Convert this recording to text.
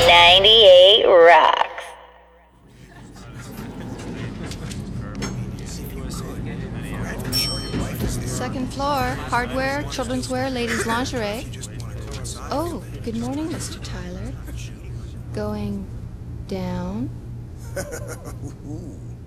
98 rocks. Second floor, hardware, children's wear, ladies' lingerie. Oh, good morning, Mr. Tyler. Going down?